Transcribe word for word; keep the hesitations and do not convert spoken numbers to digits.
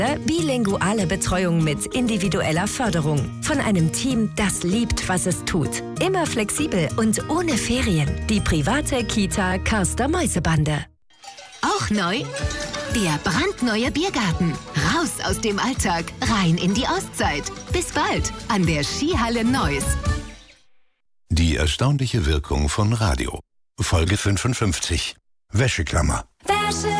Bilinguale Betreuung mit individueller Förderung. Von einem Team, das liebt, was es tut. Immer flexibel und ohne Ferien. Die private Kita Karster-Mäusebande. Auch neu? Der brandneue Biergarten. Raus aus dem Alltag, rein in die Auszeit. Bis bald an der Skihalle Neuss. Die erstaunliche Wirkung von Radio. Folge fünfundfünfzig. Wäscheklammer. Wäsche